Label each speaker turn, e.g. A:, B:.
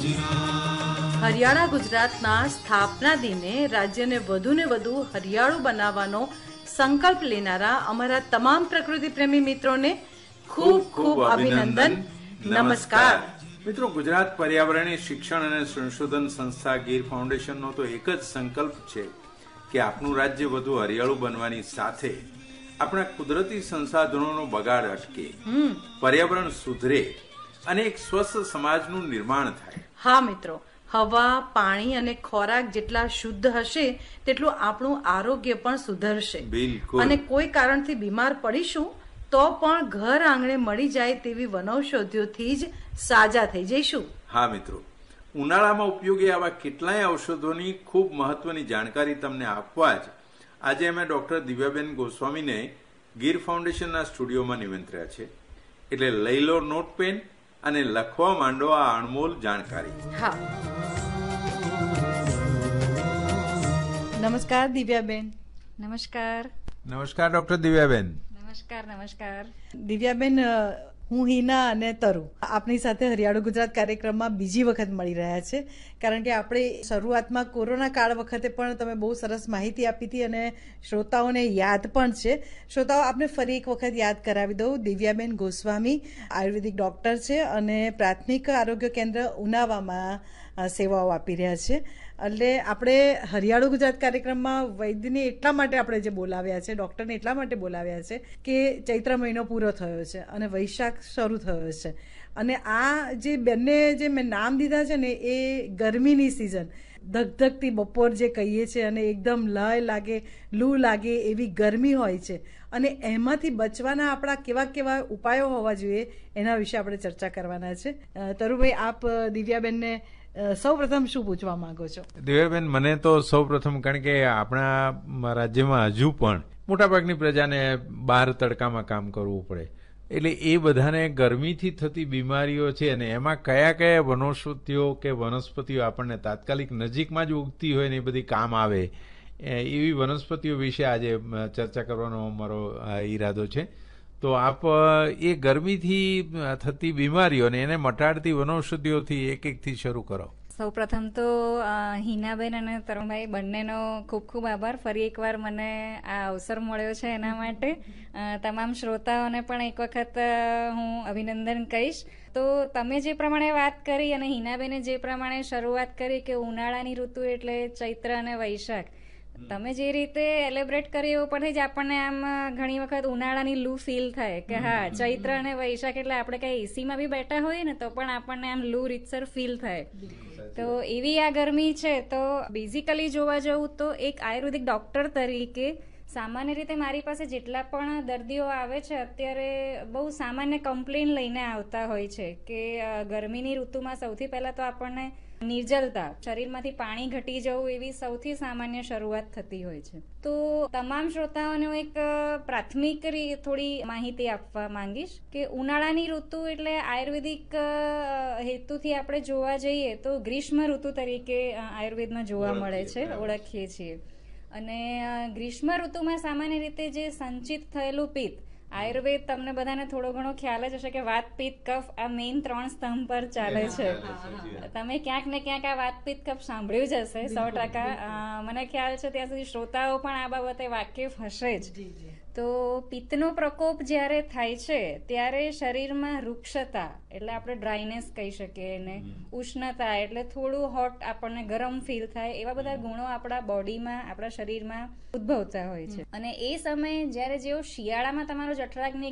A: હરિયાણા ગુજરાતના સ્થાપના દિને રાજ્યને વધુને વધુ હરિયાળું બનાવવાનો સંકલ્પ લેનારા અમારા તમામ પ્રકૃતિ પ્રેમી મિત્રોને ખૂબ ખૂબ અભિનંદન. નમસ્કાર
B: મિત્રો, ગુજરાત પર્યાવરણીય શિક્ષણ અને સંશોધન સંસ્થા ગીર ફાઉન્ડેશનનો તો એક જ સંકલ્પ છે કે આપણું રાજ્ય વધુ હરિયાળું બનવાની સાથે આપણા કુદરતી સંસાધનોનો બગાડ અટકે, પર્યાવરણ સુધરે અને એક સ્વસ્થ સમાજનું નિર્માણ થાય.
A: હા મિત્રો, હવા, પાણી અને ખોરાક જેટલા શુદ્ધ હશે તેટલું આપણું આરોગ્ય પણ સુધરશે.
B: બિલકુલ.
A: અને કોઈ કારણથી બીમાર પડીશું તો પણ ઘર આંગણે મળી જાય તેવી વનૌષધિઓથી જ સાજા થઈ જઈશું.
B: હા મિત્રો, ઉનાળામાં ઉપયોગી આવા કેટલાય ઔષધોની ખૂબ મહત્વની જાણકારી તમને આપવા જ આજે અમે ડોક્ટર દિવ્યાબેન ગોસ્વામીને ગીર ફાઉન્ડેશનના સ્ટુડિયોમાં નિમંત્ર્યા છે. એટલે લઈ લો નોટ પેન અને લખવા માંડો આ અણમોલ જાણકારી.
A: હા, નમસ્કાર દિવ્યાબેન.
C: નમસ્કાર.
B: નમસ્કાર ડોક્ટર દિવ્યાબેન.
C: નમસ્કાર. નમસ્કાર
A: દિવ્યાબેન, હું હિના અને તરુ આપની સાથે હરિયાળું ગુજરાત કાર્યક્રમમાં બીજી વખત મળી રહ્યા છે. કારણ કે આપણે શરૂઆતમાં કોરોના કાળ વખતે પણ તમે બહુ સરસ માહિતી આપી હતી અને શ્રોતાઓને યાદ પણ છે. શ્રોતાઓ, આપને ફરી એક વખત યાદ કરાવી દઉં. દિવ્યાબેન ગોસ્વામી આયુર્વેદિક ડોક્ટર છે અને પ્રાથમિક આરોગ્ય કેન્દ્ર ઉનાવામાં સેવાઓ આપી રહ્યા છે. એટલે આપણે હરિયાળું ગુજરાત કાર્યક્રમમાં વૈદ્યને એટલા માટે આપણે જે બોલાવ્યા છે, ડૉક્ટરને એટલા માટે બોલાવ્યા છે કે ચૈત્ર મહિનો પૂરો થયો છે અને વૈશાખ શરૂ થયો છે. અને આ જે બંને જે મેં નામ દીધા છે ને એ ગરમીની સિઝન, ધગધગતી બપોર જે કહીએ છીએ અને એકદમ લય લાગે, લૂ લાગે એવી ગરમી હોય છે. અને એમાંથી બચવાના આપણા કેવા કેવા ઉપાયો હોવા જોઈએ એના વિશે આપણે ચર્ચા કરવાના છે. તરુભાઈ, આપ દિવ્યાબેનને સૌ પ્રથમ શું પૂછવા માંગો છો?
B: દિવ્યાબેન, મને તો સૌ પ્રથમ, કારણ કે આપણા રાજ્યમાં હજુ પણ મોટાભાગની પ્રજાને બહાર તડકામાં કામ કરવું પડે, એટલે એ બધાને ગરમીથી થતી બીમારીઓ છે અને એમાં કયા કયા વનૌષધિઓ કે વનસ્પતિઓ આપણને તાત્કાલિક નજીકમાં જ ઉગતી હોય ને એ બધી કામ આવે, એવી વનસ્પતિઓ વિશે આજે ચર્ચા કરવાનો અમારો ઈરાદો છે. તો આપ એ ગરમીથી થતી બીમારીઓને એને મટાડતી વનૌષધિઓથી એક એકથી શરૂ કરો.
C: સૌપ્રથમ તો હિનાબેન અને તરુણભાઈ બંનેનો ખૂબ ખૂબ આભાર. ફરી એકવાર મને આ અવસર મળ્યો છે એના માટે. તમામ શ્રોતાઓને પણ એક વખત હું અભિનંદન કહીશ. તો તમે જે પ્રમાણે વાત કરી અને હિનાબેને જે પ્રમાણે શરૂઆત કરી કે ઉનાળાની ઋતુ એટલે ચૈત્ર અને વૈશાખ, તમે જે રીતે એલેબ્રેટ કરી એવું પરથી જ આપણને આમ ઘણી વખત ઉનાળાની લૂ ફીલ થાય કે હા, ચૈત્ર અને વૈશાખ એટલે આપણે કઈ એસીમાં બી બેઠા હોઈએ ને તો પણ આપણને આમ લૂ રીતસર ફીલ થાય. તો એવી આ ગરમી છે. તો બેઝિકલી જોવા જવું તો એક આયુર્વેદિક ડોક્ટર તરીકે સામાન્ય રીતે મારી પાસે જેટલા પણ દર્દીઓ આવે છે અત્યારે બહુ સામાન્ય કમ્પ્લેન લઈને આવતા હોય છે કે ગરમીની ઋતુમાં સૌથી પહેલા તો આપણને નિર્જલતા, શરીરમાંથી પાણી ઘટી જવું એવી સૌથી સામાન્ય શરૂઆત થતી હોય છે. તો તમામ શ્રોતાઓને હું એક પ્રાથમિક થોડી માહિતી આપવા માંગીશ કે ઉનાળાની ઋતુ એટલે આયુર્વેદિક હેતુથી આપણે જોવા જઈએ તો ગ્રીષ્મ ઋતુ તરીકે આયુર્વેદમાં જોવા મળે છે, ઓળખીએ છીએ. અને ગ્રીષ્મ ઋતુમાં સામાન્ય રીતે જે સંચિત થયેલું પિત્ત, આયુર્વેદ તમને બધાને થોડો ઘણો ખ્યાલ જ હશે કે વાત, પિત્ત, કફ આ મેઇન 3 સ્તંભ પર ચાલે છે. તમે ક્યાંક ને ક્યાંક આ વાત, પિત્ત, કફ સાંભળ્યું જ હશે 100%. મને ખ્યાલ છે ત્યાં સુધી શ્રોતાઓ પણ આ બાબતે વાકેફ હશે જ. તો પિત્તનો પ્રકોપ જ્યારે થાય છે ત્યારે શરીરમાં વૃક્ષતા એટલે આપણે ડ્રાયનેસ કહી શકીએ એને, ઉષ્ણતા એટલે થોડું હોટ, આપણને ગરમ ફીલ થાય, એવા બધા ગુણો આપણા બોડીમાં, આપણા શરીરમાં ઉદ્ભવતા હોય છે. અને એ સમયે જ્યારે જેવો શિયાળામાં તમારો જઠરાગ્નિ